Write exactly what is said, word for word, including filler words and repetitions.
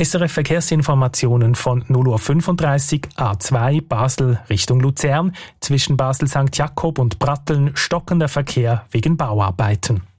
S R F Verkehrsinformationen von null Uhr fünfunddreißig, A zwei Basel Richtung Luzern, zwischen Basel Sankt Jakob und Bratteln stockender Verkehr wegen Bauarbeiten.